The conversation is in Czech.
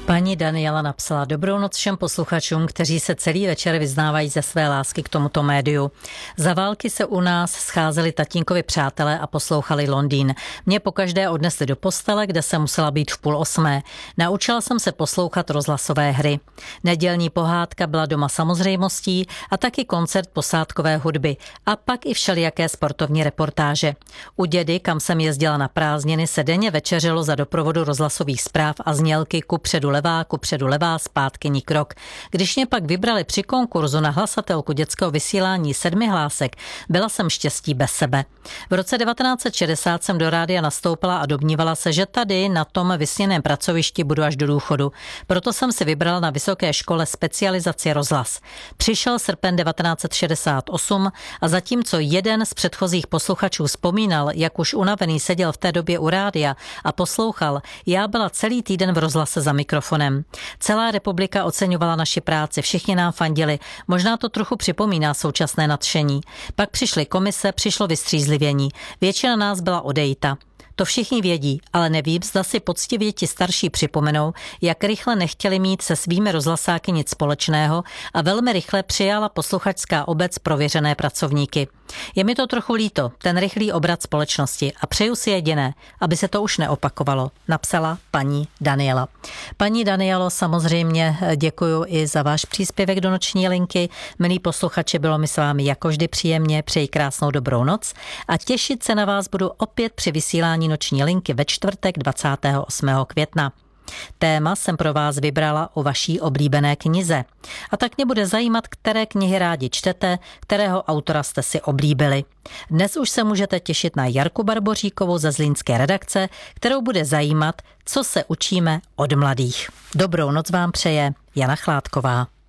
Paní Daniela napsala: dobrou noc všem posluchačům, kteří se celý večer vyznávají ze své lásky k tomuto médiu. Za války se u nás scházeli tatínkovi přátelé a poslouchali Londýn. Mě pokaždé odnesli do postele, kde jsem musela být v 7:30. Naučila jsem se poslouchat rozhlasové hry. Nedělní pohádka byla doma samozřejmostí a taky koncert posádkové hudby. A pak i všelijaké sportovní reportáže. U dědy, kam jsem jezdila na prázdniny, se denně večeřilo za doprovodu rozhlasových zpráv a znělky kupředu levá, zpátky ni krok. Když mě pak vybrali při konkurzu na hlasatelku dětského vysílání 7 hlásek, byla jsem štěstí bez sebe. V roce 1960 jsem do rádia nastoupila a domnívala se, že tady na tom vysněném pracovišti budu až do důchodu. Proto jsem si vybrala na vysoké škole specializaci rozhlas. Přišel srpen 1968 a zatímco jeden z předchozích posluchačů vzpomínal, jak už unavený seděl v té době u rádia a poslouchal, já byla celý týden v rozhlase za mikrofonem. Celá republika oceňovala naši práci, všichni nám fandili. Možná to trochu připomíná současné nadšení. Pak přišly komise, přišlo vystřízlivění. Většina nás byla odejita. To všichni vědí, ale nevím, zda si poctivě ti starší připomenou, jak rychle nechtěli mít se svými rozhlasáky nic společného a velmi rychle přijala posluchačská obec prověřené pracovníky. Je mi to trochu líto, ten rychlý obrat společnosti, a přeju si jediné, aby se to už neopakovalo, napsala paní Daniela. Paní Danielo, samozřejmě děkuji i za váš příspěvek do noční linky. Milí posluchači, bylo mi s vámi jako vždy příjemně, přeji krásnou dobrou noc a těšit se na vás budu opět při vysílání noční linky ve čtvrtek 28. května. Téma jsem pro vás vybrala o vaší oblíbené knize. A tak mě bude zajímat, které knihy rádi čtete, kterého autora jste si oblíbili. Dnes už se můžete těšit na Jarku Barboříkovou ze zlínské redakce, kterou bude zajímat, co se učíme od mladých. Dobrou noc vám přeje Jana Chládková.